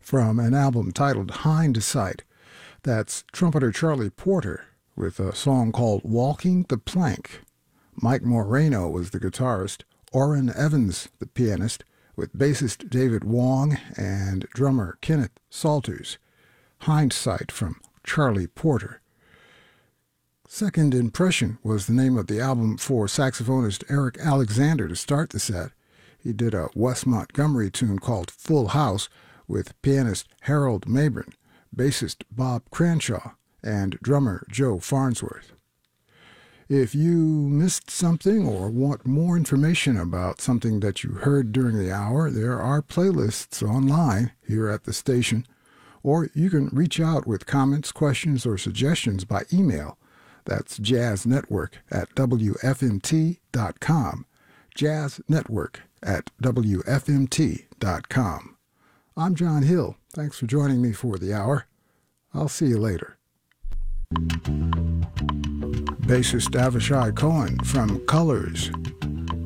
from an album titled Hindsight. That's trumpeter Charlie Porter with a song called Walking the Plank. Mike Moreno was the guitarist, Orrin Evans the pianist, with bassist David Wong and drummer Kenneth Salters. Hindsight from Charlie Porter. Second Impression was the name of the album for saxophonist Eric Alexander to start the set. He did a Wes Montgomery tune called Full House with pianist Harold Mabern, bassist Bob Cranshaw, and drummer Joe Farnsworth. If you missed something or want more information about something that you heard during the hour, there are playlists online here at the station, or you can reach out with comments, questions, or suggestions by email. That's jazznetwork@wfmt.com. jazznetwork@wfmt.com. I'm John Hill. Thanks for joining me for the hour. I'll see you later. Bassist Avishai Cohen from Colors